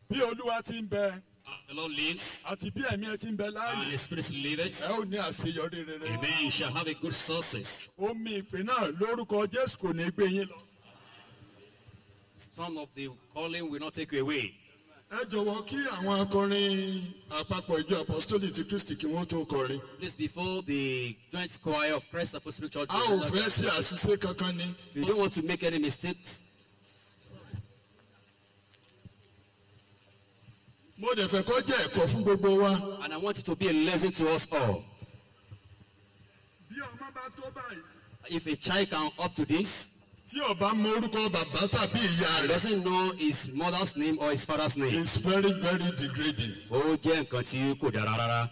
Bí Olúwa ti ń bẹ. The Lord lives. Àti bí ẹ̀mí ẹ ti ń bẹ And láàyè. the Spirit liveth. Ẹ ó ní àṣeyọrí rere. Amen. You shall have a good success. Omi ìpè náà lórúkọ Jésù kò ní gbé yín lọ. Storm of the calling will not take you away. Ẹ jọ̀wọ́ kí àwọn akọrin àpapọ̀ ìjọ apostolic ti Kristi kí wọ́n tó kọrin. Please, before the joint choir of Christ Apostolic Church, A ò fẹ́ sí àṣìṣe kankan ni. you don't want to make any mistakes. Mo dẹ̀ fẹ́ kó jẹ́ ẹ̀kọ́ fún gbogbo wa. And I want it to be a lesson to us all. Bí ọmọ bá tó báyìí. If a child can up to this, Tí ó bá mọ orúkọ bàbá tàbí ìyá he rẹ̀. doesn't know his mother's name or his father's name. It's very very degrading. Ó jẹ́ nǹkan tí kò dára rárá.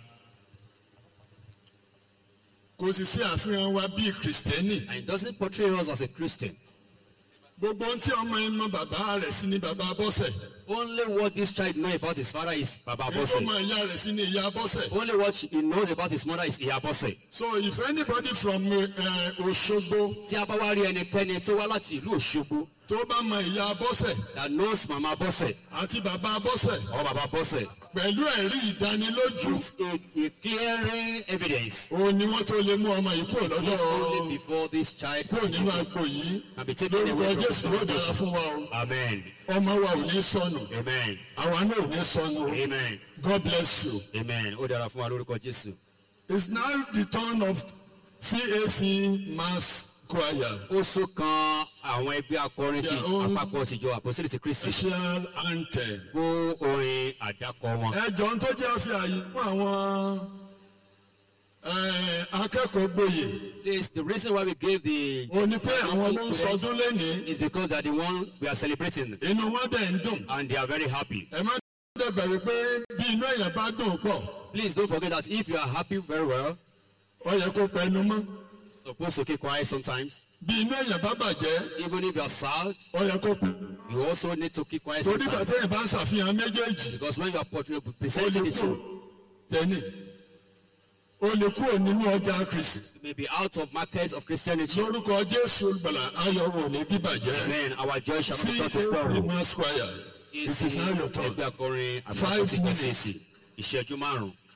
Kò sì sí àfihàn wa bíi Kìrìsìtẹ́nì. And it doesn't portray us as a Christian. Gbogbo ohun tí ọmọ yẹn mọ bàbá rẹ̀ sí ni bàbá Bọ́sẹ̀. Only what this child knows about his father is Baba Èyí tó Bose. mọ ìyá rẹ̀ sí ni ìyá Bọ́sẹ̀. Only what he knows about his mother is Iya Bose. So if anybody from Òṣogbo Tí a bá wá rí ẹnikẹ́ni tó wá láti ìlú Òṣogbo tó bá mọ ìyá Bọ́sẹ̀ that knows Mama Bose àti bàbá Bọ́sẹ̀ or Baba Bose pẹ̀lú ẹ̀rí ìdánilójú, with a clearing evidence, òun ni wọ́n tó lè mú ọmọ yìí kúrò this lọ́dọ̀ only before this child kúrò nínú agbo yìí. can be taken Lórúkọ away Jésù from ló the dára fún wa o. Amen. Ọmọ wa ò ní sọnù. Amen. Àwa náà ò ní sọnù. Amen. God bless you. Amen. Ó dára fún wa lórúkọ Jésù. It's now the turn of CAC Mass Choir. Ó sún kan àwọn ẹgbẹ́ akọrin ti Their own àpapọ̀ tìjọ Apostolic ti Kristi Special anthem. fún orin àdákọ wọn. Ẹjọ́ ń tó jẹ́ àfi àyè fún àwọn akẹ́kọ̀ọ́ gboyè. This the reason why we gave the Ó ní pé àwọn ló ń students sọdún lénìí. is because that the one we are celebrating Inú wọn dẹ̀ ń dùn. and they are very happy. Ẹ má dẹ̀ bẹ̀rù pé bí inú èèyàn bá dùn pọ̀, Please don't forget that if you are happy very well, ó yẹ kó pẹnu mọ́. supposed to keep quiet sometimes. Bí inú èèyàn bá bàjẹ́, Even if you are sad, ó yẹ kó pẹnu. you also need to keep quiet Torí ìgbà sometimes. téèyàn bá ń ṣàfihàn méjèèjì, Because when you are ó lè presenting the kúrò two, tẹ́nì. Ó lè kúrò nínú ọjà Kristi. you may be out of markets of Christianity. Lórúkọ Jésù Olùgbàlà, ayọ̀ wò ní bíbàjẹ́. Then our joy shall be turned to CAC sorrow. Mass Choir. It is now your turn. Ẹgbẹ́ akọrin 5 àgbàkọ̀ ti minutes. gbèsè ìṣẹ́jú márùn-ún.